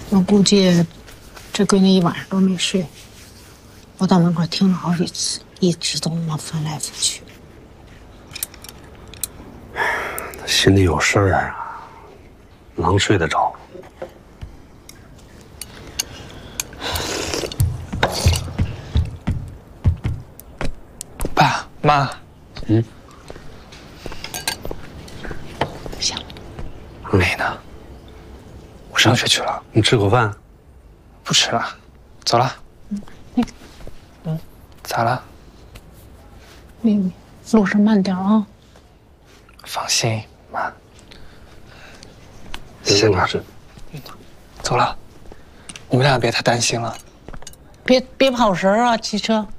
我估计这闺女一晚上都没睡，我到门口听了好几次，一直都那么翻来覆去。 她心里有事儿啊，能睡得着？ 爸妈， 行， 妹呢？我上学去了。 你吃口饭？ 不吃了，走了。 那个， 咋了？ 妹妹，路上慢点啊。 放心，妈。 行了，是。 走了，你们俩别太担心了。 别跑神儿啊，骑车。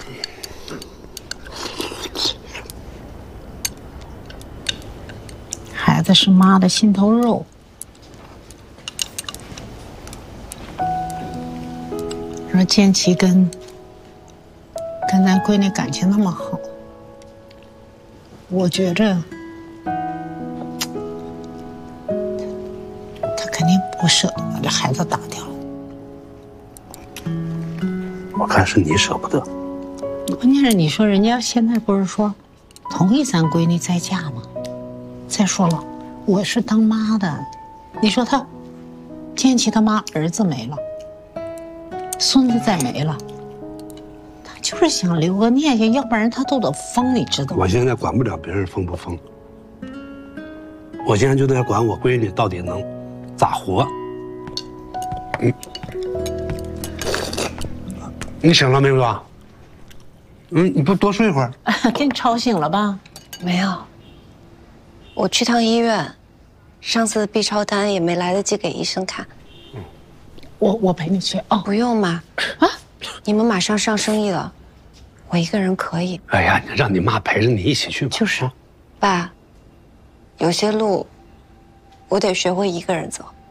孩子是妈的心头肉。说建奇跟咱闺女感情那么好，我觉着他肯定不舍得把这孩子打掉。 我看是你舍不得。 关键是你说人家现在不是说同意咱闺女再嫁吗？再说了，我是当妈的，你说他建奇他妈儿子没了，孙子再没了，他就是想留个念想，要不然他都得疯，你知道吗？ 我现在管不了别人疯不疯，我现在就在管我闺女到底能咋活。你醒了没有啊？你不多睡会儿？ 给你吵醒了吧？ 没有，我去趟医院，上次的 B 超单也没来得及给医生看。 我陪你去哦。 不用嘛，你们马上上生意了，我一个人可以。 哎呀，你让你妈陪着你一起去吧。 就是， 爸，有些路我得学会一个人走。